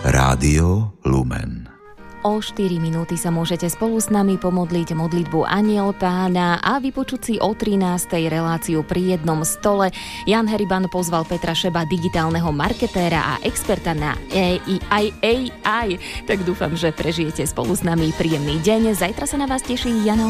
Rádio Lumen. O 4 minúty sa môžete spolu s nami pomodliť modlitbu Anjel Pána a vypočuť si o 13:00 reláciu Pri jednom stole. Jan Heriban pozval Petra Šeba, digitálneho marketéra a experta na AI. Tak dúfam, že prežijete spolu s nami príjemný deň. Zajtra sa na vás teší Jana